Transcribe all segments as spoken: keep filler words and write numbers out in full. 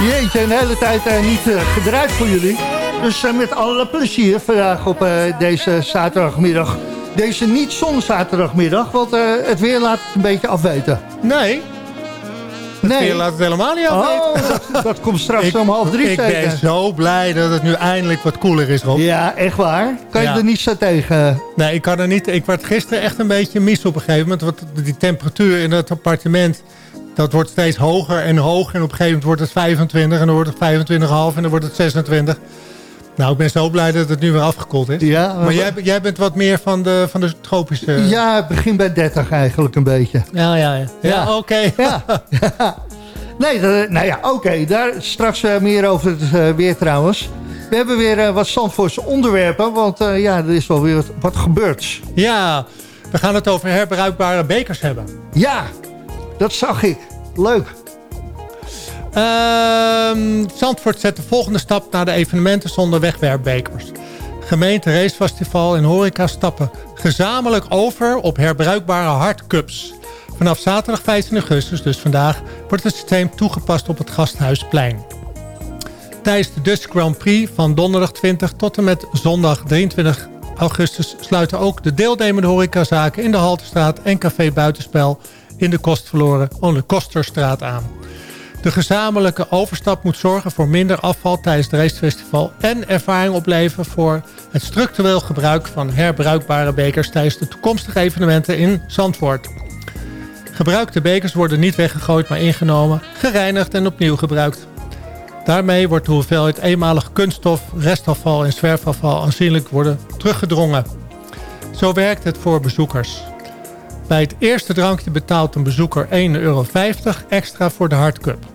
Jeetje, een hele tijd uh, niet uh, gedraaid voor jullie. Dus uh, met alle plezier vandaag op uh, deze zaterdagmiddag. Deze niet-zon-zaterdagmiddag, want uh, het weer laat het een beetje afweten. Nee. Het nee. weer laat het helemaal niet afweten. Oh, dat, dat komt straks ik, om half drie Ik zeker. ben zo blij dat het nu eindelijk wat koeler is, Rob. Ja, echt waar? Kan je ja. er niet zo tegen? Nee, ik kan er niet. Ik werd gisteren echt een beetje mis op een gegeven moment. Want die temperatuur in het appartement, dat wordt steeds hoger en hoger. En op een gegeven moment wordt het vijfentwintig en dan wordt het vijfentwintig komma vijf en dan wordt het zesentwintig. Nou, ik ben zo blij dat het nu weer afgekoeld is. Ja, maar maar jij, jij bent wat meer van de, van de tropische... Ja, het begint bij dertig eigenlijk een beetje. Ja, ja, ja. Ja, ja. oké. Okay. Ja. ja. Nee, dat, nou ja, oké. Okay. Daar straks uh, meer over het uh, weer trouwens. We hebben weer uh, wat Zandvoortse onderwerpen, want uh, ja, er is wel weer wat, wat gebeurd. Ja, we gaan het over herbruikbare bekers hebben. Ja, dat zag ik. Leuk. Uh, Zandvoort zet de volgende stap naar de evenementen zonder wegwerpbekers. Gemeente, racefestival en horeca stappen gezamenlijk over op herbruikbare hardcups. Vanaf zaterdag vijftien augustus, dus vandaag, wordt het systeem toegepast op het Gasthuisplein. Tijdens de Dutch Grand Prix van donderdag twintig tot en met zondag drieëntwintig augustus... sluiten ook de deelnemende horecazaken in de Haltestraat en Café Buitenspel in de Kostverloren aan de Kosterstraat aan. De gezamenlijke overstap moet zorgen voor minder afval tijdens het racefestival en ervaring opleveren voor het structureel gebruik van herbruikbare bekers tijdens de toekomstige evenementen in Zandvoort. Gebruikte bekers worden niet weggegooid, maar ingenomen, gereinigd en opnieuw gebruikt. Daarmee wordt de hoeveelheid eenmalig kunststof, restafval en zwerfafval aanzienlijk worden teruggedrongen. Zo werkt het voor bezoekers. Bij het eerste drankje betaalt een bezoeker één euro vijftig extra voor de hardcup.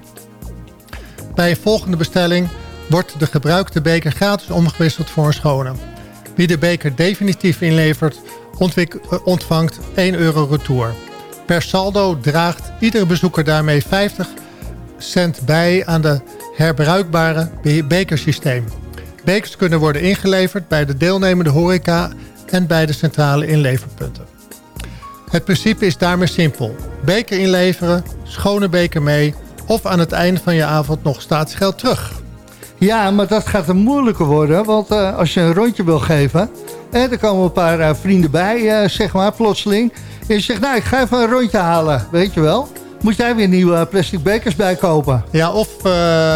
Bij een volgende bestelling wordt de gebruikte beker gratis omgewisseld voor een schone. Wie de beker definitief inlevert, ontvangt één euro retour. Per saldo draagt iedere bezoeker daarmee vijftig cent bij aan de herbruikbare bekersysteem. Bekers kunnen worden ingeleverd bij de deelnemende horeca en bij de centrale inleverpunten. Het principe is daarmee simpel. Beker inleveren, schone beker mee of aan het einde van je avond nog statiegeld terug. Ja, maar dat gaat er moeilijker worden, want uh, als je een rondje wil geven, eh, er komen een paar uh, vrienden bij, uh, zeg maar, plotseling. En je zegt, nou, ik ga even een rondje halen, weet je wel. Moet jij weer nieuwe plastic bekers bijkopen? Ja, of uh,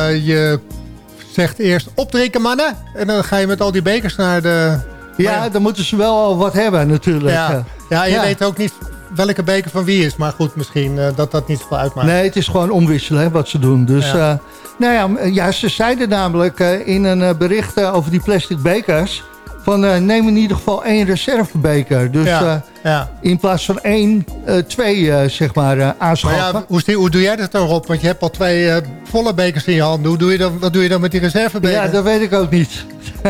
je zegt eerst opdrinken mannen en dan ga je met al die bekers naar de... Ja, ja, dan moeten ze wel al wat hebben natuurlijk. Ja, ja je ja. weet ook niet welke beker van wie is. Maar goed, misschien uh, dat dat niet zoveel uitmaakt. Nee, het is gewoon omwisselen hè, wat ze doen. Dus, ja. Uh, nou ja, ja, ze zeiden namelijk uh, in een uh, bericht uh, over die plastic bekers... van uh, neem in ieder geval één reservebeker. Dus ja, uh, ja. in plaats van één, uh, twee uh, zeg maar uh, aanschaffen. Maar ja, hoe, hoe doe jij dat dan, Rob? Want je hebt al twee uh, volle bekers in je hand. Hoe doe je dan, wat doe je dan met die reservebeker? Ja, dat weet ik ook niet.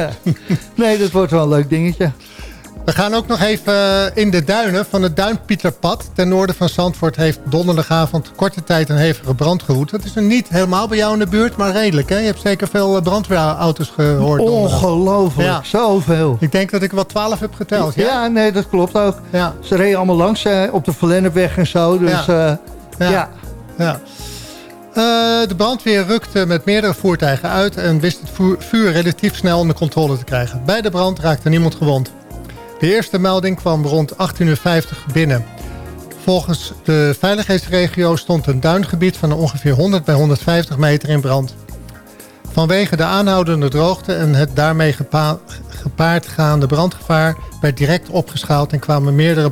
Nee, dat wordt wel een leuk dingetje. We gaan ook nog even in de duinen van het Duinpieterpad. Ten noorden van Zandvoort heeft donderdagavond korte tijd een hevige brand gewoed. Dat is niet helemaal bij jou in de buurt, maar redelijk. Hè? Je hebt zeker veel brandweerauto's gehoord. Ongelooflijk, ja. Zoveel. Ik denk dat ik wel twaalf heb geteld. Ja, ja nee, dat klopt ook. Ja. Ze reden allemaal langs eh, op de Verlennepweg en zo. Dus ja. Uh, ja. ja. ja. Uh, de brandweer rukte met meerdere voertuigen uit en wist het vuur, vuur relatief snel onder controle te krijgen. Bij de brand raakte niemand gewond. De eerste melding kwam rond achttien uur vijftig binnen. Volgens de veiligheidsregio stond een duingebied van ongeveer honderd bij honderdvijftig meter in brand. Vanwege de aanhoudende droogte en het daarmee gepa- gepaard gaande brandgevaar werd direct opgeschaald en kwamen meerdere